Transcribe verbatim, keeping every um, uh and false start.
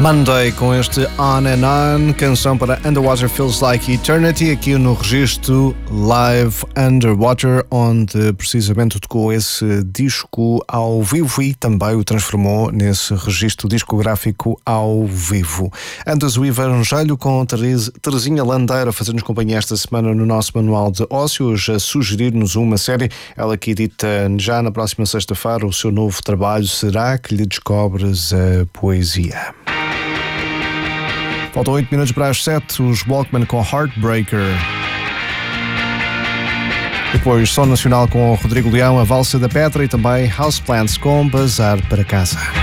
Monday com este On and On, canção para Underwater Feels Like Eternity, aqui no registro Live Underwater, onde precisamente tocou esse disco ao vivo e também o transformou nesse registro discográfico ao vivo. Antes o Evangelho com Terezinha Landeira a fazer-nos companhia esta semana no nosso Manual de Ócios, a sugerir-nos uma série, ela que edita já na próxima sexta-feira o seu novo trabalho, Será que lhe descobres a poesia? Faltam oito minutos para as sete, os Walkman com Heartbreaker. Depois, Som Nacional com o Rodrigo Leão, a Valsa da Petra e também Houseplants com Bazar para Casa.